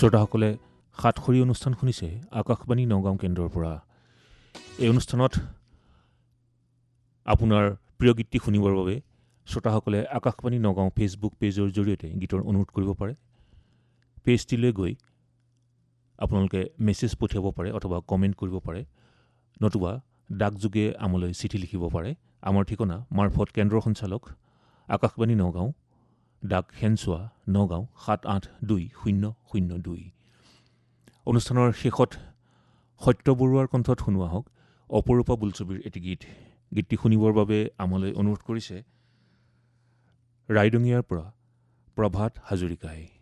শ্ৰোতাসকলে সাতসৰী অনুষ্ঠান শুনিছে আকাশবাণী নগাঁও কেন্দ্ৰৰ পৰা। এই অনুষ্ঠানত আপোনাৰ প্ৰিয় গীতটি শুনিবৰ বাবে শ্ৰোতাসকলে আকাশবাণী নগাঁও ফেচবুক পেজৰ জৰিয়তে গীতৰ অনুৰোধ কৰিব পাৰে। পেজটিলৈ গৈ আপোনালোকে মেছেজ পঠিয়াব পাৰে অথবা কমেণ্ট কৰিব পাৰে, নতুবা ডাকযোগে আমালৈ চিঠি লিখিব পাৰে। আমাৰ ঠিকনা মাৰফত কেন্দ্ৰৰ সঞ্চালক আকাশবাণী নগাঁও, ডাক হেনচোৱা নগাঁও 782002। অনুষ্ঠানৰ শেষত সত্য বৰুৱাৰ কণ্ঠত শুনোৱা হওক অপৰূপা বোলছবিৰ এটি গীত। গীতটি শুনিবৰ বাবে আমালৈ অনুৰোধ কৰিছে ৰাইডঙিয়াৰ পৰা প্ৰভাত হাজৰিকাই।